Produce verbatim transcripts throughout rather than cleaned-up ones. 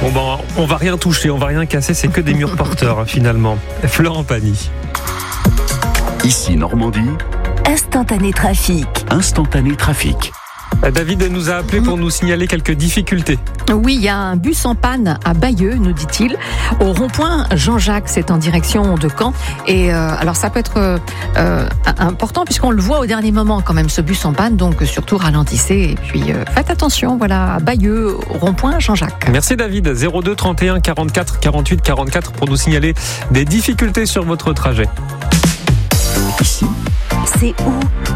Bon ben, on va rien toucher, on va rien casser, c'est que des murs porteurs finalement. Florent Pagny. Ici Normandie. Instantané trafic. Instantané trafic. David nous a appelé pour nous signaler quelques difficultés. Oui, il y a un bus en panne à Bayeux, nous dit-il, au rond-point Jean-Jacques, c'est en direction de Caen. Et euh, alors ça peut être euh, important puisqu'on le voit au dernier moment quand même, ce bus en panne, donc surtout ralentissez et puis euh, faites attention, voilà, à Bayeux, au rond-point Jean-Jacques. Merci David, zéro deux trente et un quarante-quatre quarante-huit quarante-quatre pour nous signaler des difficultés sur votre trajet. Ici, c'est où ?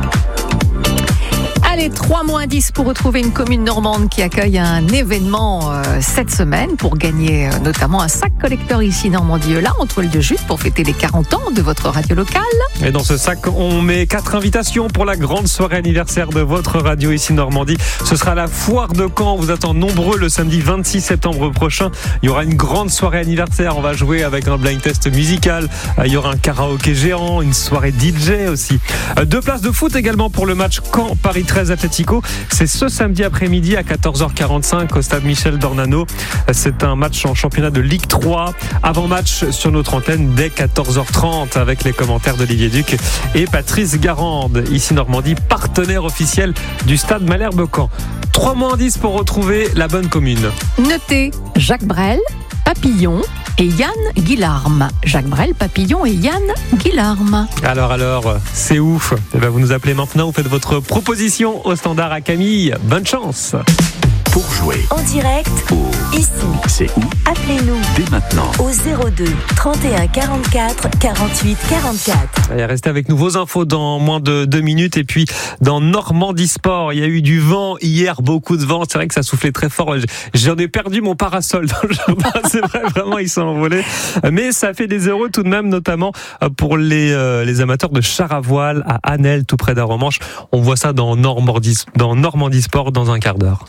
Allez, trois moins dix pour retrouver une commune normande qui accueille un événement euh, cette semaine pour gagner euh, notamment un sac collecteur ici Normandie-Eula en toile de jute pour fêter les quarante ans de votre radio locale. Et dans ce sac, on met quatre invitations pour la grande soirée anniversaire de votre radio ici Normandie. Ce sera la foire de Caen. On vous attend nombreux le samedi vingt-six septembre prochain. Il y aura une grande soirée anniversaire. On va jouer avec un blind test musical. Il y aura un karaoké géant, une soirée D J aussi. Deux places de foot également pour le match Caen-Paris treize Atlético. C'est ce samedi après-midi à quatorze heures quarante-cinq au stade Michel Dornano. C'est un match en championnat de Ligue trois. Avant-match sur notre antenne dès quatorze heures trente avec les commentaires d'Olivier Duc et Patrice Garande. Ici Normandie, partenaire officiel du stade Malherbe-Caen. trois moins dix pour retrouver la bonne commune. Notez Jacques Brel, Papillon et Yann Guillarme. Jacques Brel, Papillon et Yann Guillarme. Alors, alors, c'est ouf. Eh bien, vous nous appelez maintenant, vous faites votre proposition au standard à Camille. Bonne chance. pour jouer En direct, au ici, c'est où appelez-nous dès maintenant. au zéro deux trente et un quarante-quatre quarante-huit quarante-quatre. Allez, restez avec nous, vos infos dans moins de deux minutes. Et puis, dans Normandie Sport, il y a eu du vent hier, beaucoup de vent. C'est vrai que ça soufflait très fort. J'en ai perdu mon parasol dans le jardin. C'est vrai, vraiment, ils sont envolés. Mais ça fait des heureux tout de même, notamment pour les, euh, les amateurs de char à voile à Annelles, tout près d'Arromanches. On voit ça dans Normandie, dans Normandie Sport dans un quart d'heure.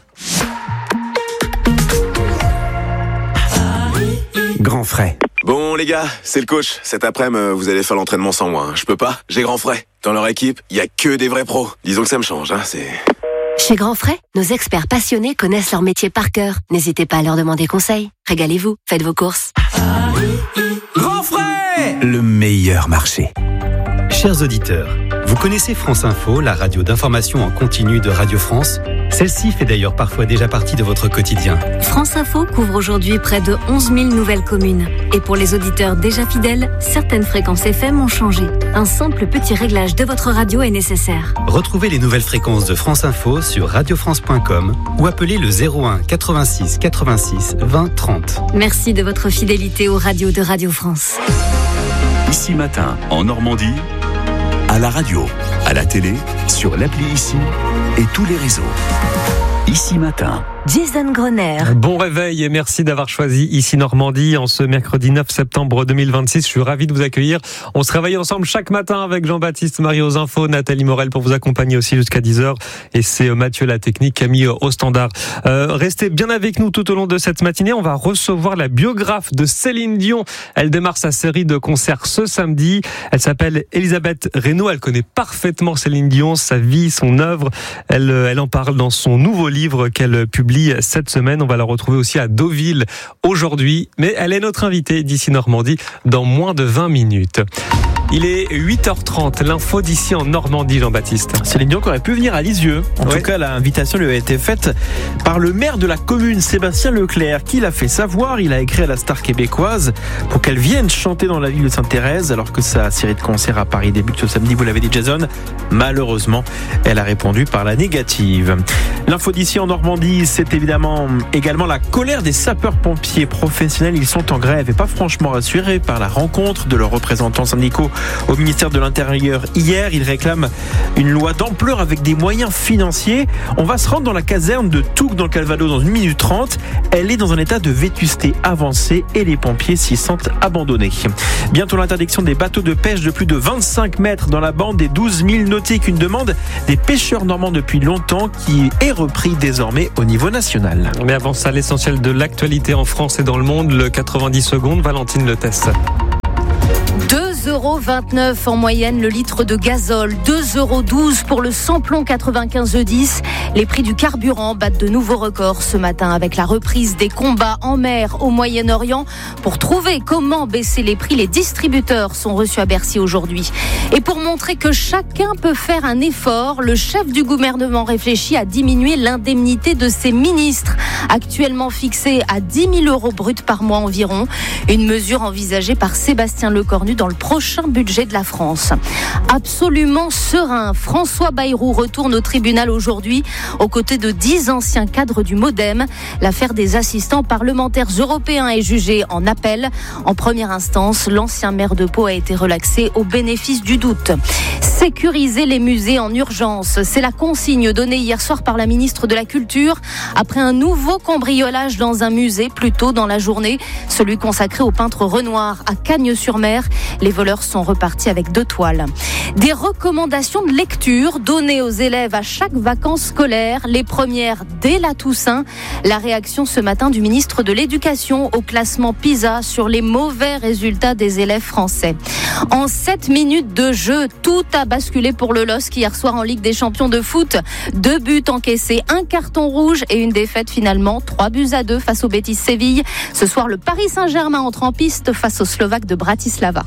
Grand frais. Bon les gars, c'est le coach. Cet après-midi, vous allez faire l'entraînement sans moi. Hein. Je peux pas, j'ai Grand Frais. Dans leur équipe, il y a que des vrais pros. Disons que ça me change, hein, c'est... Chez Grand Frais, nos experts passionnés connaissent leur métier par cœur. N'hésitez pas à leur demander conseil. Régalez-vous, faites vos courses. Grand frais, le meilleur marché. Chers auditeurs, vous connaissez France Info, la radio d'information en continu de Radio France ? Celle-ci fait d'ailleurs parfois déjà partie de votre quotidien. France Info couvre aujourd'hui près de onze mille nouvelles communes. Et pour les auditeurs déjà fidèles, certaines fréquences F M ont changé. Un simple petit réglage de votre radio est nécessaire. Retrouvez les nouvelles fréquences de France Info sur radio france point com ou appelez le zéro un quatre-vingt-six quatre-vingt-six vingt trente. Merci de votre fidélité aux radios de Radio France. Ici matin, en Normandie, à la radio, à la télé, sur l'appli Ici et tous les réseaux. Ici matin. Jason Grenier. Bon réveil et merci d'avoir choisi Ici Normandie en ce mercredi neuf septembre deux mille vingt-six. Je suis ravi de vous accueillir. On se réveille ensemble chaque matin avec Jean-Baptiste, Marie aux infos, Nathalie Morel pour vous accompagner aussi jusqu'à dix heures. Et c'est Mathieu la technique, Camille au standard. Euh, restez bien avec nous tout au long de cette matinée. On va recevoir la biographe de Céline Dion. Elle démarre sa série de concerts ce samedi. Elle s'appelle Elisabeth Reynaud. Elle connaît parfaitement Céline Dion, sa vie, son œuvre. Elle, elle en parle dans son nouveau livre qu'elle publie cette semaine. On va la retrouver aussi à Deauville aujourd'hui, mais elle est notre invitée d'Ici Normandie dans moins de vingt minutes. Il est huit heures trente, l'info d'Ici en Normandie, Jean-Baptiste. Céline Dion qui aurait pu venir à Lisieux. En ouais. tout cas, l'invitation lui a été faite par le maire de la commune, Sébastien Leclerc, qui l'a fait savoir. Il a écrit à la star québécoise pour qu'elle vienne chanter dans la ville de Sainte-Thérèse, alors que sa série de concerts à Paris débute ce samedi, vous l'avez dit Jason. Malheureusement, elle a répondu par la négative. L'info d'Ici en Normandie, c'est évidemment également la colère des sapeurs-pompiers professionnels. Ils sont en grève et pas franchement rassurés par la rencontre de leurs représentants syndicaux au ministère de l'Intérieur hier. Ils réclament une loi d'ampleur avec des moyens financiers. On va se rendre dans la caserne de Touques dans le Calvados dans une minute trente. Elle est dans un état de vétusté avancé et les pompiers s'y sentent abandonnés. Bientôt l'interdiction des bateaux de pêche de plus de vingt-cinq mètres dans la bande des douze milles nautiques. Une demande des pêcheurs normands depuis longtemps qui est repris désormais au niveau national. Mais avant ça, l'essentiel de l'actualité en France et dans le monde, le quatre-vingt-dix secondes, Valentine Le Test. deux euros euros vingt-neuf en moyenne le litre de gazole, deux euros douze pour le samplon quatre-vingt-quinze E dix. Les prix du carburant battent de nouveaux records ce matin avec la reprise des combats en mer au Moyen-Orient. Pour trouver comment baisser les prix, les distributeurs sont reçus à Bercy aujourd'hui. Et pour montrer que chacun peut faire un effort, le chef du gouvernement réfléchit à diminuer l'indemnité de ses ministres, actuellement fixée à dix mille euros bruts par mois environ. Une mesure envisagée par Sébastien Lecornu dans le prochain budget de la France. Absolument serein, François Bayrou retourne au tribunal aujourd'hui aux côtés de dix anciens cadres du MoDem. L'affaire des assistants parlementaires européens est jugée en appel. En première instance, l'ancien maire de Pau a été relaxé au bénéfice du doute. Sécuriser les musées en urgence, c'est la consigne donnée hier soir par la ministre de la Culture après un nouveau cambriolage dans un musée plus tôt dans la journée, celui consacré au peintre Renoir à Cagnes-sur-Mer. Les voleurs sont repartis avec deux toiles. Des recommandations de lecture données aux élèves à chaque vacances scolaires, les premières dès la Toussaint. La réaction ce matin du ministre de l'Éducation au classement PISA sur les mauvais résultats des élèves français. En sept minutes de jeu, tout a basculé pour le L O S C hier soir en Ligue des Champions de foot. Deux buts encaissés, un carton rouge et une défaite finalement, trois buts à deux face au Betis Séville. Ce soir, le Paris Saint-Germain entre en piste face aux Slovaques de Bratislava.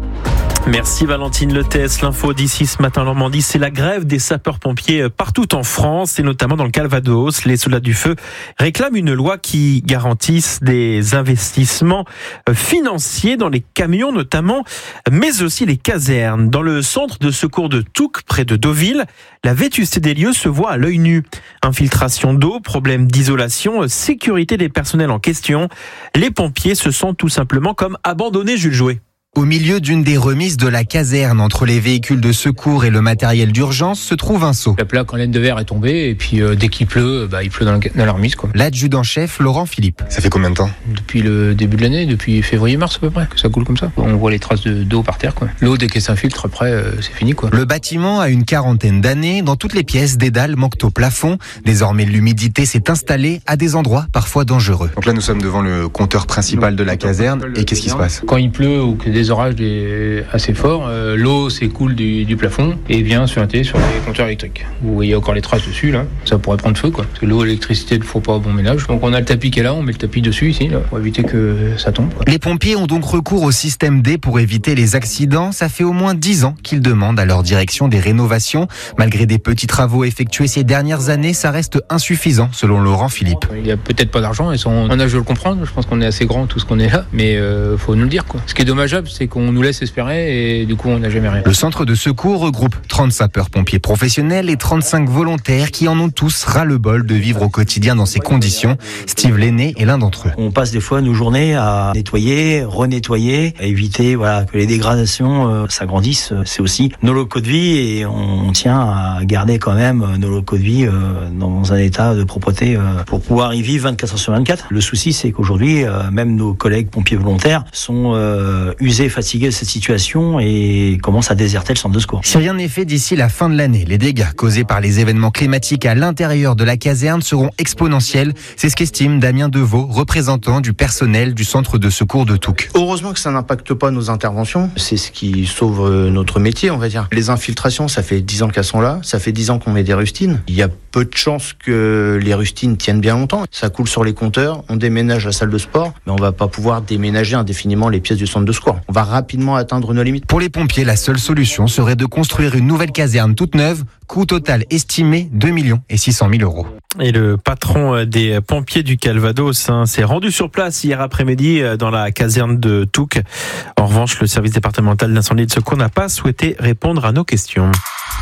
Merci Valentine Letes. L'info d'ici ce matin en Normandie, c'est la grève des sapeurs-pompiers partout en France et notamment dans le Calvados. Les soldats du feu réclament une loi qui garantisse des investissements financiers dans les camions notamment, mais aussi les casernes. Dans le centre de secours de Touques, près de Deauville, la vétusté des lieux se voit à l'œil nu. Infiltration d'eau, problème d'isolation, sécurité des personnels en question. Les pompiers se sentent tout simplement comme abandonnés, Jules Jouet. Au milieu d'une des remises de la caserne, entre les véhicules de secours et le matériel d'urgence, se trouve un seau. La plaque en laine de verre est tombée et puis euh, dès qu'il pleut, bah, il pleut dans, le, dans la remise, quoi. L'adjudant-chef Laurent Philippe. Ça fait combien de temps ? Depuis le début de l'année, depuis février-mars à peu près, que ça coule comme ça. On voit les traces de, d'eau par terre, quoi. L'eau, dès qu'elle s'infiltre, après, euh, c'est fini, quoi. Le bâtiment a une quarantaine d'années. Dans toutes les pièces, des dalles manquent au plafond. Désormais, l'humidité s'est installée à des endroits parfois dangereux. Donc là, nous sommes devant le compteur principal de la caserne. Et qu'est-ce qui se passe ? Quand il pleut ou que des orages, des assez fort, euh, l'eau s'écoule du, du plafond et vient suinter sur les compteurs électriques. Vous voyez encore les traces dessus là, ça pourrait prendre feu quoi. Parce que l'eau et l'électricité ne font pas bon ménage. Donc on a le tapis qui est là, on met le tapis dessus ici là, pour éviter que ça tombe, quoi. Les pompiers ont donc recours au système D pour éviter les accidents. Ça fait au moins dix ans qu'ils demandent à leur direction des rénovations. Malgré des petits travaux effectués ces dernières années, ça reste insuffisant selon Laurent Philippe. Il n'y a peut-être pas d'argent et on a je le comprendre. Je pense qu'on est assez grand tout ce qu'on est là, mais euh, faut nous le dire quoi. Ce qui est dommageable, c'est qu'on nous laisse espérer et du coup on n'a jamais rien. Le centre de secours regroupe trente sapeurs-pompiers professionnels et trente-cinq volontaires qui en ont tous ras-le-bol de vivre au quotidien dans ces conditions. Steve Lenné est l'un d'entre eux. On passe des fois nos journées à nettoyer, renettoyer, à éviter voilà, que les dégradations euh, s'agrandissent. C'est aussi nos locaux de vie et on tient à garder quand même nos locaux de vie euh, dans un état de propreté euh, pour pouvoir y vivre vingt-quatre heures sur vingt-quatre. Le souci c'est qu'aujourd'hui, euh, même nos collègues pompiers volontaires sont euh, usés, fatigués de cette situation et commencent à déserter le centre de secours. Si rien n'est fait d'ici la fin de l'année, les dégâts causés par les événements climatiques à l'intérieur de la caserne seront exponentiels. C'est ce qu'estime Damien Deveau, représentant du personnel du centre de secours de Touques. Heureusement que ça n'impacte pas nos interventions. C'est ce qui sauve notre métier, on va dire. Les infiltrations, ça fait dix ans qu'elles sont là. Ça fait dix ans qu'on met des rustines. Il y a peu de chances que les rustines tiennent bien longtemps. Ça coule sur les compteurs. On déménage la salle de sport, mais on va pas pouvoir déménager indéfiniment les pièces du centre de secours. On va rapidement atteindre nos limites. Pour les pompiers, la seule solution serait de construire une nouvelle caserne toute neuve, coût total estimé deux millions six cent mille euros. Et le patron des pompiers du Calvados hein, s'est rendu sur place hier après-midi dans la caserne de Touques. En revanche, le service départemental d'incendie et de secours n'a pas souhaité répondre à nos questions.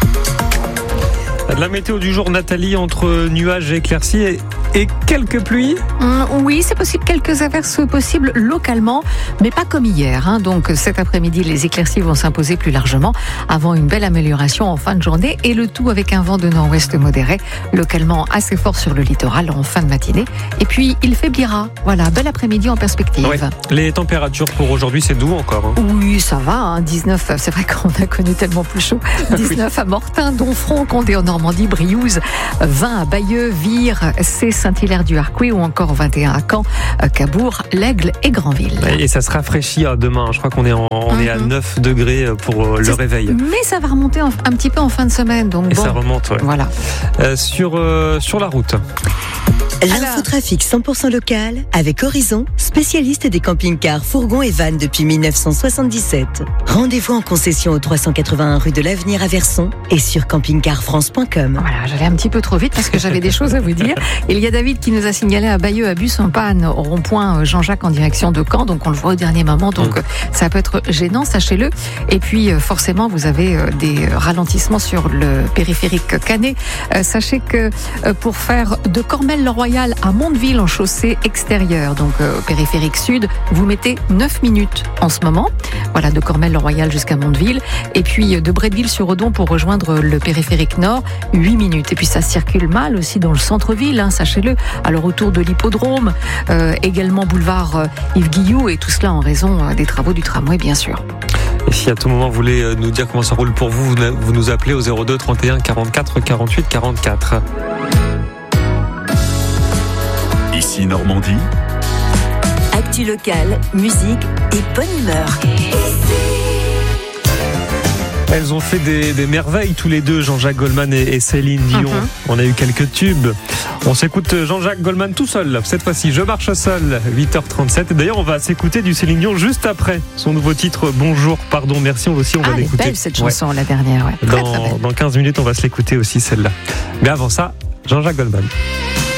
La météo du jour, Nathalie, entre nuages et éclaircies et, et quelques pluies. Mmh, oui, c'est possible, quelques averses possibles localement, mais pas comme hier. Hein. Donc cet après-midi, les éclaircies vont s'imposer plus largement avant une belle amélioration en fin de journée et le tout avec un vent de nord-ouest modéré, localement assez fort sur le littoral en fin de matinée. Et puis il faiblira. Voilà, bel après-midi en perspective. Ouais. Les températures pour aujourd'hui, c'est doux encore. Hein. Oui, ça va. Hein. dix-neuf, c'est vrai qu'on a connu tellement plus chaud. dix-neuf à Mortain, Donfront, Condé en Normandie, Briouze, vingt à Bayeux, Vire, Cesson. Saint-Hilaire-du-Harcouët ou encore vingt et un à Caen, Cabourg, l'Aigle et Granville. Et ça se rafraîchit demain. Je crois qu'on est, en, on mm-hmm. est à neuf degrés pour le c'est, réveil. Mais ça va remonter en, un petit peu en fin de semaine. Donc et bon, ça remonte, ouais. Voilà. Euh, sur, euh, sur la route. L'infotrafic cent pour cent local avec Horizon, spécialiste des camping-cars, fourgons et vannes depuis dix-neuf cent soixante-dix-sept. Rendez-vous en concession au trois cent quatre-vingt-un rue de l'Avenir à Verson et sur camping car france point com. Voilà, j'allais un petit peu trop vite parce que j'avais des choses à vous dire. Il y a David qui nous a signalé à Bayeux à bus en panne au rond-point Jean-Jacques en direction de Caen, donc on le voit au dernier moment, donc mmh. ça peut être gênant, sachez-le. Et puis forcément vous avez des ralentissements sur le périphérique Canet. Sachez que pour faire de Cormelles-le-Royal à Mondeville en chaussée extérieure, donc euh, périphérique sud, vous mettez neuf minutes en ce moment, voilà, de Cormelles-le-Royal jusqu'à Mondeville, et puis de Bretteville-sur-Odon pour rejoindre le périphérique nord, huit minutes. Et puis ça circule mal aussi dans le centre-ville, hein, sachez-le, alors autour de l'hippodrome, euh, également boulevard euh, Yves Guilloux, et tout cela en raison euh, des travaux du tramway, bien sûr. Et si à tout moment vous voulez nous dire comment ça roule pour vous, vous nous appelez au zéro deux trente et un quarante-quatre quarante-huit quarante-quatre. Ici Normandie. Actu locale, musique et bonne humeur. Elles ont fait des, des merveilles tous les deux, Jean-Jacques Goldman et, et Céline Dion. Uh-huh. On a eu quelques tubes. On s'écoute Jean-Jacques Goldman tout seul. Cette fois-ci, Je marche seul, huit heures trente-sept. Et d'ailleurs, on va s'écouter du Céline Dion juste après son nouveau titre Bonjour, pardon, merci. On aussi, on ah, va l'écouter. Ah, elle est belle cette chanson, ouais. La dernière. Ouais. Dans, très, très belle. Dans quinze minutes, on va se l'écouter aussi celle-là. Mais avant ça, Jean-Jacques Goldman.